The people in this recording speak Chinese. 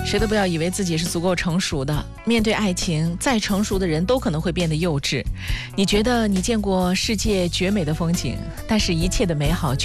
谁都不要以为自己是足够成熟的，面对爱情，再成熟的人都可能会变得幼稚。你觉得你见过世界绝美的风景，但是一切的美好